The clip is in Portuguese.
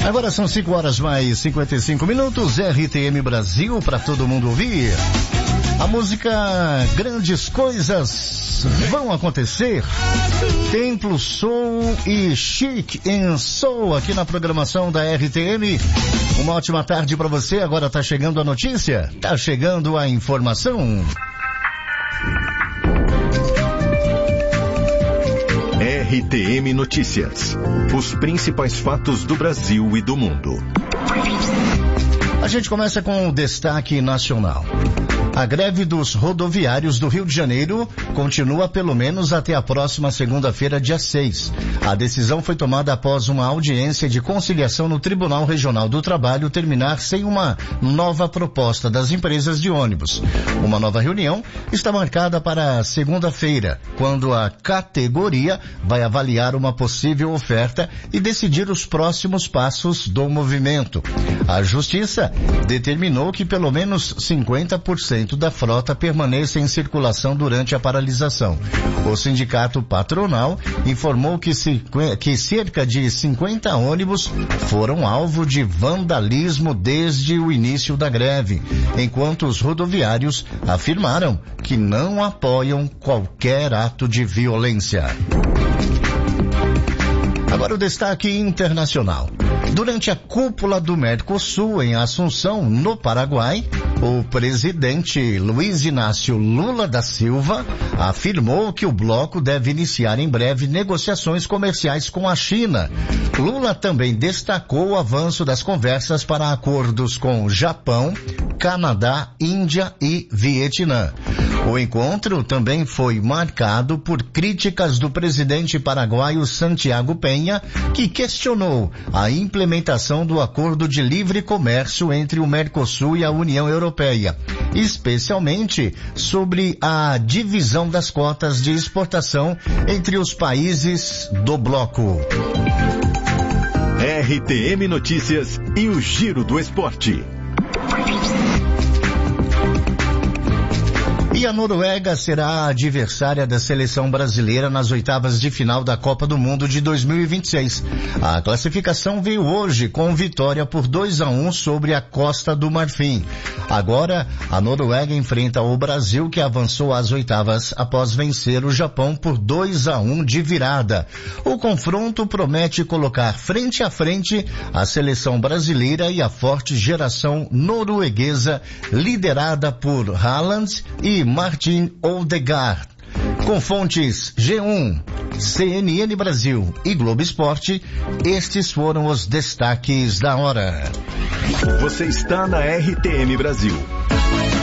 Agora são 5 horas mais 55 minutos, RTM Brasil para todo mundo ouvir. A música Grandes Coisas Vão Acontecer, Templo Soul e Chic and Soul aqui na programação da RTM. Uma ótima tarde para você. Agora tá chegando a notícia, tá chegando a informação. RTM Notícias. Os principais fatos do Brasil e do mundo. A gente começa com o destaque nacional. A greve dos rodoviários do Rio de Janeiro continua pelo menos até a próxima segunda-feira, dia 6. A decisão foi tomada após uma audiência de conciliação no Tribunal Regional do Trabalho terminar sem uma nova proposta das empresas de ônibus. Uma nova reunião está marcada para segunda-feira, quando a categoria vai avaliar uma possível oferta e decidir os próximos passos do movimento. A Justiça determinou que pelo menos 50% da frota permaneça em circulação durante a paralisação. O sindicato patronal informou que cerca de 50 ônibus foram alvo de vandalismo desde o início da greve, enquanto os rodoviários afirmaram que não apoiam qualquer ato de violência. Agora o destaque internacional. Durante a cúpula do Mercosul em Assunção, no Paraguai, o presidente Luiz Inácio Lula da Silva afirmou que o bloco deve iniciar em breve negociações comerciais com a China. Lula também destacou o avanço das conversas para acordos com Japão, Canadá, Índia e Vietnã. O encontro também foi marcado por críticas do presidente paraguaio Santiago Peña, que questionou a implementação do acordo de livre comércio entre o Mercosul e a União Europeia, especialmente sobre a divisão das cotas de exportação entre os países do bloco. RTM Notícias e o Giro do Esporte. E a Noruega será a adversária da seleção brasileira nas oitavas de final da Copa do Mundo de 2026. A classificação veio hoje com vitória por 2-1 sobre a Costa do Marfim. Agora, a Noruega enfrenta o Brasil, que avançou às oitavas após vencer o Japão por 2-1 de virada. O confronto promete colocar frente a frente a seleção brasileira e a forte geração norueguesa, liderada por Haaland e Martin Odegaard. Com fontes G1, CNN Brasil e Globo Esporte, estes foram os destaques da hora. Você está na RTM Brasil.